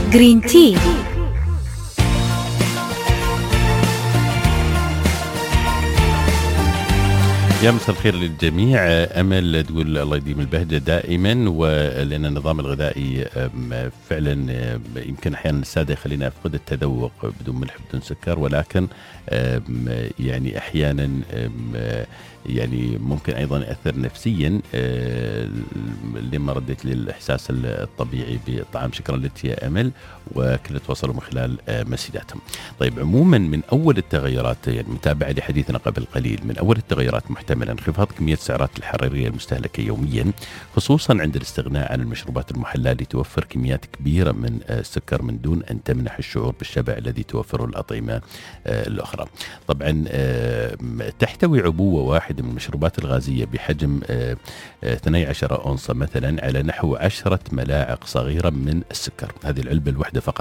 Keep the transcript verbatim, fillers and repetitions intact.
جرين تي. يا مساء الخير للجميع. أمل تقول الله يديم البهجة دائما، ولأن النظام الغذائي فعلا يمكن أحيانا السادة يخلينا أفقد التذوق بدون ملح بدون سكر، ولكن يعني أحيانا يعني ممكن أيضا يأثر نفسيا لما ردت للإحساس الطبيعي بالطعام. شكرا لك يا أمل، وكل تواصلوا من خلال مسيداتهم. طيب، عموما من أول التغيرات، يعني متابعة لحديثنا قبل قليل، من أول التغيرات محتملا انخفاض كمية السعرات الحرارية المستهلكة يوميا، خصوصا عند الاستغناء عن المشروبات المحلاة اللي توفر كميات كبيرة من السكر من دون أن تمنح الشعور بالشبع الذي توفره الأطعمة الأخرى. طبعا تحتوي عبوة واحدة من المشروبات الغازية بحجم اثنتي عشرة أونصة مثلا على نحو عشرة ملاعق صغيرة من السكر. هذه العلبة الواحدة فقط